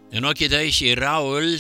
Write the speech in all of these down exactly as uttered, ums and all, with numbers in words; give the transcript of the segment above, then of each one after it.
În ochii tăi și Raul.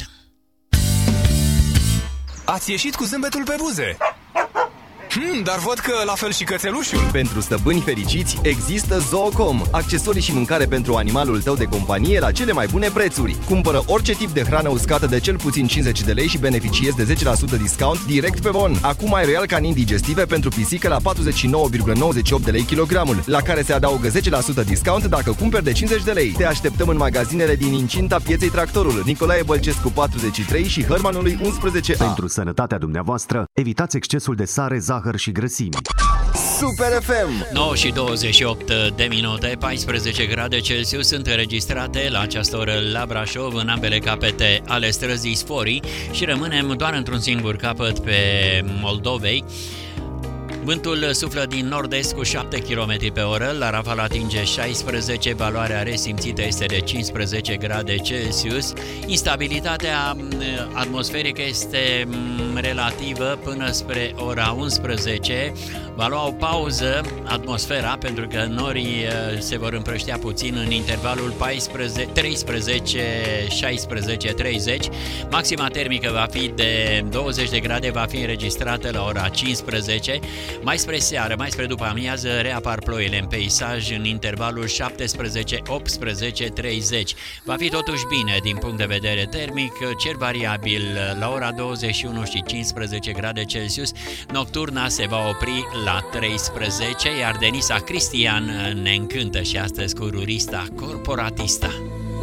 Ați ieșit cu zâmbetul pe buze. Hmm, dar văd că la fel și cățelușul. Pentru stăpâni fericiți există Zoocom, accesorii și mâncare pentru animalul tău de companie la cele mai bune prețuri. Cumpără orice tip de hrană uscată de cel puțin cincizeci de lei și beneficiezi de zece la sută discount direct pe bon. Acum ai Royal Canin digestive pentru pisică la patruzeci și nouă virgulă nouăzeci și opt de lei kilogramul, la care se adaugă zece la sută discount dacă cumperi de cincizeci de lei. Te așteptăm în magazinele din incinta pieței Tractorul, Nicolae Bălcescu patruzeci și trei și Hărmanului unsprezece A. Pentru sănătatea dumneavoastră, evitați excesul de sare, zahăr și grăsimi. Super F M! nouă și douăzeci și opt de minute, paisprezece grade Celsius sunt înregistrate la această oră la Brașov, în ambele capete ale străzii Sforii, și rămânem doar într-un singur capăt pe Moldovei. Vântul suflă din nord-est cu șapte kilometri pe oră, la Rafal atinge șaisprezece, valoarea resimțită este de cincisprezece grade Celsius. Instabilitatea atmosferică este relativă până spre ora unsprezece. Va lua o pauză atmosfera pentru că norii se vor împrăștia puțin în intervalul treisprezece șaisprezece treizeci. Maxima termică va fi de douăzeci de grade, va fi înregistrată la ora cincisprezece. Mai spre seară, mai spre după amiază, reapar ploile în peisaj în intervalul șaptesprezece optsprezece treizeci. Va fi totuși bine din punct de vedere termic, cer variabil la ora douăzeci și unu și cincisprezece grade Celsius, nocturna se va opri la treisprezece, iar Denisa Cristian ne încântă și astăzi cu Rurista Corporatista.